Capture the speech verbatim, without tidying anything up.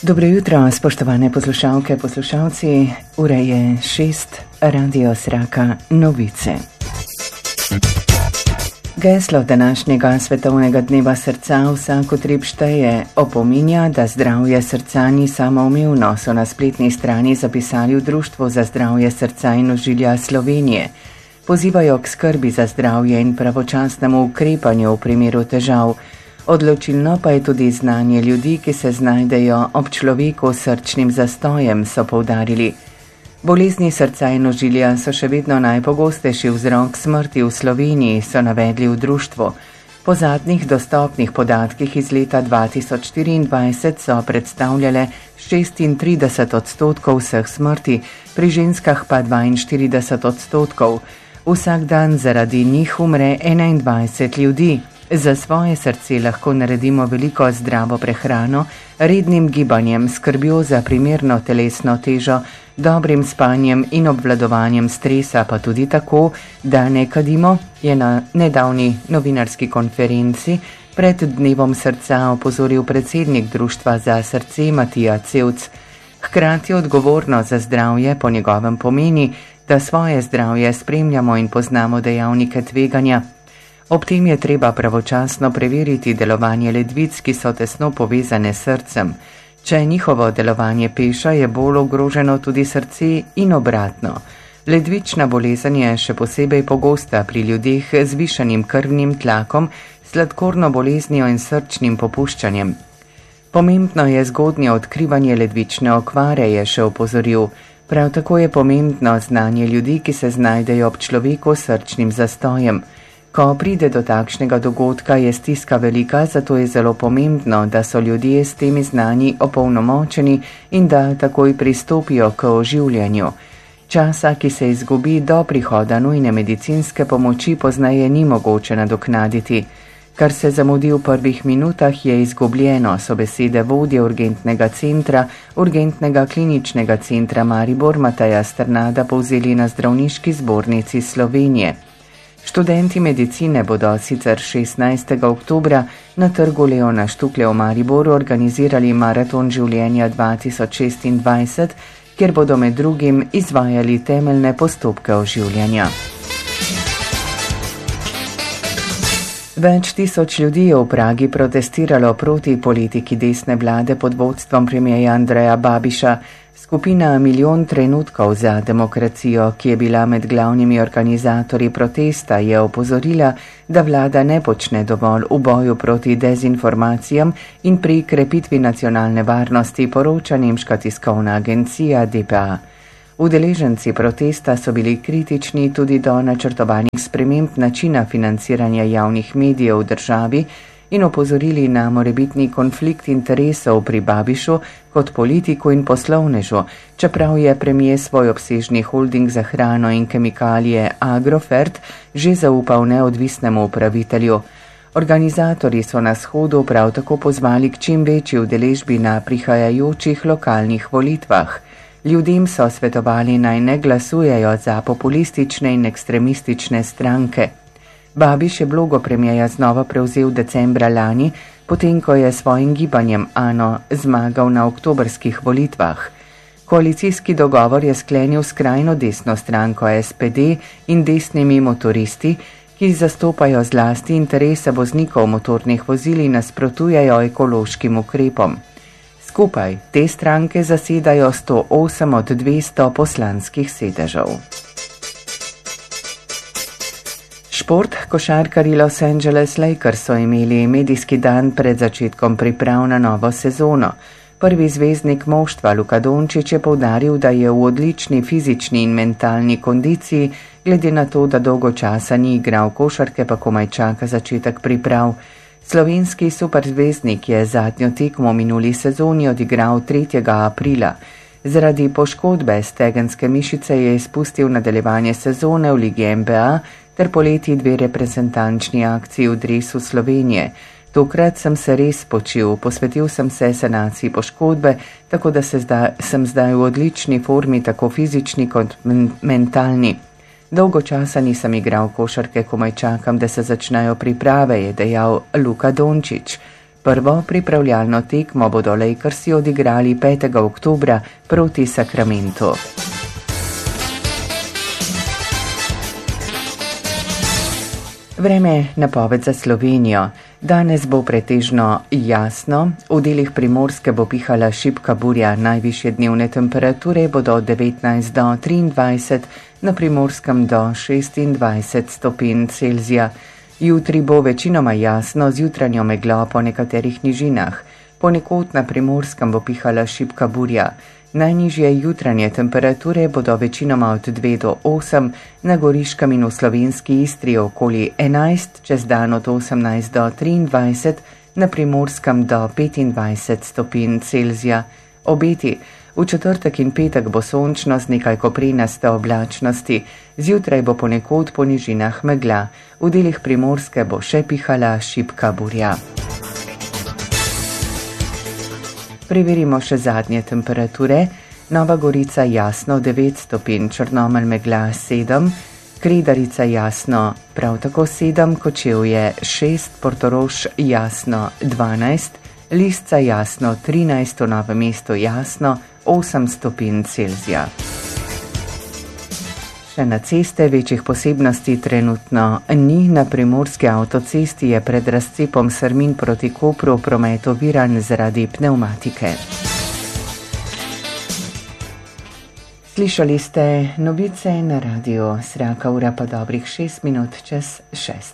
Dobro jutro, spoštovane poslušalke, poslušalci. Ura je šest, Radio Sraka, novice. Geslo današnjega svetovnega dneva srca Vsak utrip šteje opominja, da zdravje srca ni samoumevno, so na spletni strani zapisali v Društvu za zdravje srca in ožilja Slovenije. Pozivajo k skrbi za zdravje in pravočasnemu ukrepanju v primeru težav. Odločilno pa je tudi znanje ljudi, ki se znajdejo ob človeku s srčnim zastojem, so poudarili. Bolezni srca in ožilja so še vedno najpogostejši vzrok smrti v Sloveniji, so navedli v društvu. Po zadnjih dostopnih podatkih iz leta dva tisoč štiriindvajset so predstavljale šestintrideset odstotkov vseh smrti, pri ženskah pa dvainštirideset odstotkov. Vsak dan zaradi njih umre enaindvajset ljudi. Za svoje srce lahko naredimo veliko zdravo prehrano, rednim gibanjem, skrbjo za primerno telesno težo, dobrim spanjem in obvladovanjem stresa, pa tudi tako, da ne kadimo, je na nedavni novinarski konferenci pred dnevom srca opozoril predsednik Društva za srce Matija Cevc. Hkrati odgovorno za zdravje po njegovem pomeni, da svoje zdravje spremljamo in poznamo dejavnike tveganja. Ob tem je treba pravočasno preveriti delovanje ledvic, ki so tesno povezane s srcem. Če je njihovo delovanje peša, je bolj ogroženo tudi srce in obratno. Ledvična bolezen je še posebej pogosta pri ljudeh z višanim krvnim tlakom, sladkorno boleznijo in srčnim popuščanjem. Pomembno je zgodnje odkrivanje ledvične okvare, je še opozoril. Prav tako je pomembno znanje ljudi, ki se znajdejo ob človeku s srčnim zastojem. Ko pride do takšnega dogodka, je stiska velika, zato je zelo pomembno, da so ljudje s temi znanji opolnomočeni in da takoj pristopijo k oživljanju. Časa, ki se izgubi do prihoda nujne medicinske pomoči, pozneje ni mogoče nadoknaditi. Kar se zamudi v prvih minutah, je izgubljeno, so besede vodje urgentnega centra, urgentnega kliničnega centra Maribor Mateja Strnada povzeli na Zdravniški zbornici Slovenije. Študenti medicine bodo sicer šestnajstega oktobra na trgu Leona Štuklje v Mariboru organizirali maraton življenja dva tisoč šestindvajset, kjer bodo med drugim izvajali temeljne postopke oživljanja. Več tisoč ljudi je v Pragi protestiralo proti politiki desne vlade pod vodstvom premierja Andreja Babiša. Skupina Milijon trenutkov za demokracijo, ki je bila med glavnimi organizatorji protesta, je opozorila, da vlada ne počne dovolj v boju proti dezinformacijam in pri krepitvi nacionalne varnosti, poroča nemška tiskovna agencija D P A. Udeleženci protesta so bili kritični tudi do načrtovanih sprememb načina financiranja javnih medijev v državi in opozorili na morebitni konflikt interesov pri Babišu kot politiku in poslovnežu, čeprav je premier svoj obsežni holding za hrano in kemikalije Agrofert že zaupal neodvisnemu upravitelju. Organizatorji so na shodu prav tako pozvali k čim večji udeležbi na prihajajočih lokalnih volitvah. Ljudem so svetovali naj ne glasujejo za populistične in ekstremistične stranke. Babiš je vlogo premierja znova prevzel decembra lani, potem ko je svojim gibanjem Ano zmagal na oktobrskih volitvah. Koalicijski dogovor je sklenil skrajno desno stranko S P D in desnimi motoristi, ki zastopajo zlasti interese voznikov motornih vozil in nasprotujejo ekološkim ukrepom. Skupaj te stranke zasedajo sto osem od dvesto poslanskih sedežev. Šport. Košarkarji Los Angeles Lakers so imeli medijski dan pred začetkom priprav na novo sezono. Prvi zvezdnik moštva Luka Dončić je poudaril, da je v odlični fizični in mentalni kondiciji, glede na to, da dolgo časa ni igral košarke, pa komaj čaka začetek priprav. Slovenski superzvezdnik je zadnjo tekmo minuli sezoni odigral tretjega aprila. Zaradi poškodbe stegenske mišice je izpustil nadaljevanje sezone v Ligi N B A ter poleti dve reprezentančni akciji v dresu Slovenije. Tokrat sem se res počil, posvetil sem se sanaciji poškodbe, tako da se zdaj, sem zdaj v odlični formi, tako fizični kot men- mentalni. Dolgo časa nisem igral košarke, komaj čakam, da se začnejo priprave, je dejal Luka Dončić. Prvo pripravljalno tekmo bodo Lakersi odigrali petega oktobra proti Sacramentu. Vreme napoved za Slovenijo. Danes bo pretežno jasno, v delih Primorske bo pihala šibka burja, najvišje dnevne temperature bodo od devetnajst do triindvajset, na Primorskem do šestindvajset stopinj Celzija. Jutri bo večinoma jasno z jutranjo meglo po nekaterih nižinah. Ponekod na Primorskem bo pihala šibka burja. Najnižje jutranje temperature bodo večinoma od dve do osem, na Goriškem in v slovenski Istri okoli enajst, čez dan od osemnajst do triindvajset, na Primorskem do petindvajset stopinj Celzija. Obeti. V četrtek in petek bo sončno z nekaj koprenaste oblačnosti, zjutraj bo ponekod po nižinah megla, v delih Primorske bo še pihala šibka burja. Preverimo še zadnje temperature. Nova Gorica jasno devet stopinj, Črnomelj megla sedem, Kredarica jasno prav tako sedem, Kočevje šest, Portorož jasno dvanajst, Lisca jasno trinajst, v Novem mestu jasno osem stopinj Celzija. Še na ceste večjih posebnosti trenutno ni. Na primorski avtocesti je pred razcepom Srmin proti Kopru promet oviran zaradi pnevmatike. Slišali ste novice na radiju Sraka, ura pa dobrih šest minut čez šest.